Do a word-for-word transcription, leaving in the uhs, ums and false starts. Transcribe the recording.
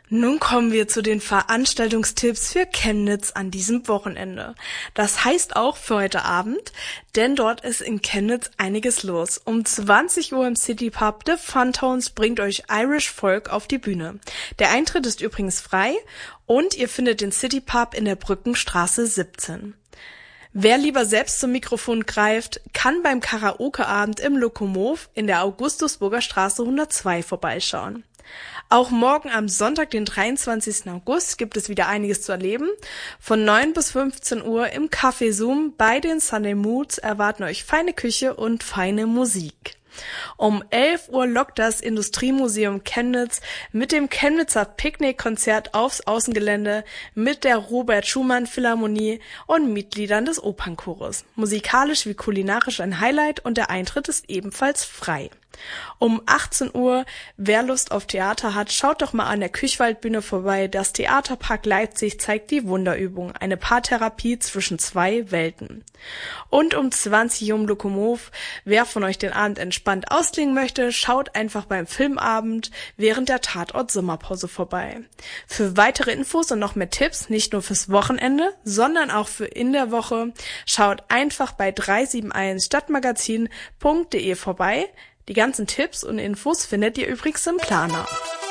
Nun kommen wir zu den Veranstaltungstipps für Chemnitz an diesem Wochenende. Das heißt auch für heute Abend, denn dort ist in Chemnitz einiges los. Um zwanzig Uhr im City Pub The Funtones bringt euch Irish Folk auf die Bühne. Der Eintritt ist übrigens frei und ihr findet den City Pub in der Brückenstraße siebzehn. Wer lieber selbst zum Mikrofon greift, kann beim Karaoke-Abend im Lokomov in der Augustusburger Straße hundertzwei vorbeischauen. Auch morgen am Sonntag, den dreiundzwanzigsten August, gibt es wieder einiges zu erleben. Von neun bis fünfzehn Uhr im Café Zoom bei den Sunday Moods erwarten euch feine Küche und feine Musik. Um elf Uhr lockt das Industriemuseum Chemnitz mit dem Chemnitzer Picknickkonzert aufs Außengelände mit der Robert Schumann Philharmonie und Mitgliedern des Opernchores. Musikalisch wie kulinarisch ein Highlight und der Eintritt ist ebenfalls frei. Um achtzehn Uhr, wer Lust auf Theater hat, schaut doch mal an der Küchwaldbühne vorbei. Das Theaterpark Leipzig zeigt die Wunderübung, eine Paartherapie zwischen zwei Welten. Und um zwanzig Uhr im Lokomov, wer von euch den Abend entspannt ausklingen möchte, schaut einfach beim Filmabend während der Tatort Sommerpause vorbei. Für weitere Infos und noch mehr Tipps, nicht nur fürs Wochenende, sondern auch für in der Woche, schaut einfach bei drei sieben eins stadtmagazin punkt de vorbei. Die ganzen Tipps und Infos findet ihr übrigens im Planer.